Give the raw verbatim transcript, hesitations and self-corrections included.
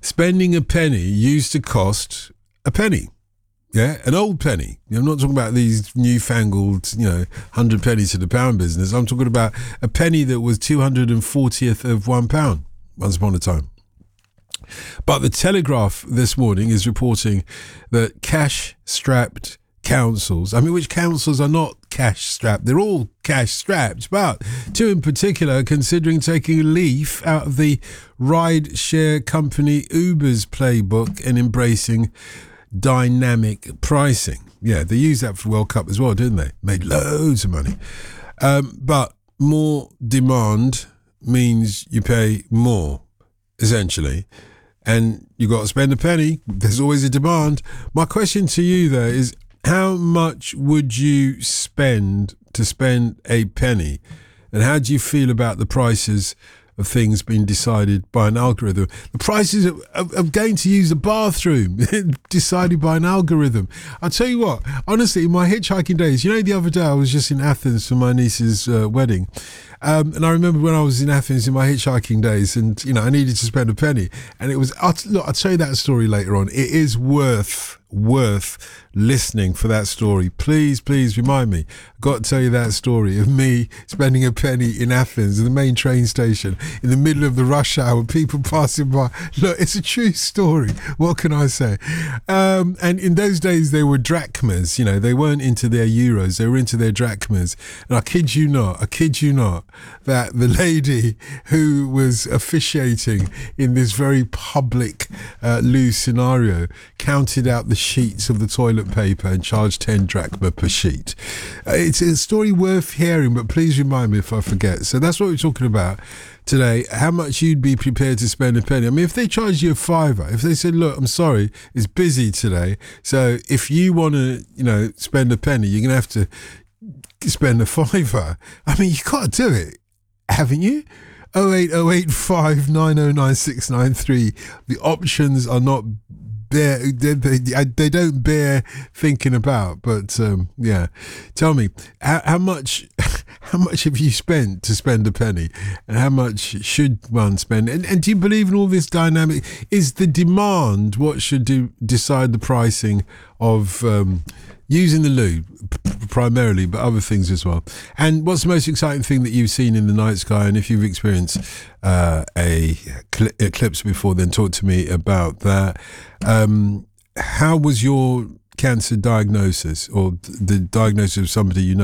spending a penny used to cost a penny. Yeah, an old penny. I'm not talking about these newfangled, you know, hundred pennies to the pound business. I'm talking about a penny that was two hundred and fortieth of one pound once upon a time. But the Telegraph this morning is reporting that cash-strapped councils, I mean, which councils are not cash-strapped? They're all cash-strapped, but two in particular are considering taking a leaf out of the ride-share company Uber's playbook and embracing dynamic pricing. Yeah, they used that for World Cup as well, didn't they? Made loads of money. Um, but more demand means you pay more, essentially. And you got to spend a penny. There's always a demand. My question to you, though, is how much would you spend to spend a penny? And how do you feel about the prices of things being decided by an algorithm? The prices of, of, of going to use the bathroom decided by an algorithm. I'll tell you what, honestly, in my hitchhiking days, you know, the other day I was just in Athens for my niece's uh, wedding. Um, and I remember when I was in Athens in my hitchhiking days and, you know, I needed to spend a penny. And it was, I'll, look, I'll tell you that story later on. It is worth, worth listening for that story. Please, please remind me. I've got to tell you that story of me spending a penny in Athens, in the main train station, in the middle of the rush hour, people passing by. Look, it's a true story. What can I say? Um, and in those days, they were drachmas. You know, they weren't into their euros. They were into their drachmas. And I kid you not, I kid you not, that the lady who was officiating in this very public, uh, loose scenario counted out the sheets of the toilet paper and charged ten drachma per sheet. Uh, it's a story worth hearing, but please remind me if I forget. So that's what we're talking about today. How much you'd be prepared to spend a penny. I mean, if they charge you a fiver, if they said, look, I'm sorry, it's busy today, so if you want to, you know, spend a penny, you're going to have to spend a fiver. I mean, you got to do it, haven't you? oh eight oh eight five nine oh nine six nine three. The options are not bear, they, they, they don't bear thinking about, but um, yeah. Tell me, how, how much how much have you spent to spend a penny, and how much should one spend? And, and do you believe in all this dynamic? Is the demand what should do decide the pricing of um, using the loo primarily, but other things as well? And what's the most exciting thing that you've seen in the night sky? And if you've experienced uh, a cl- eclipse before, then talk to me about that. Um, how was your cancer diagnosis, or the diagnosis of somebody you know?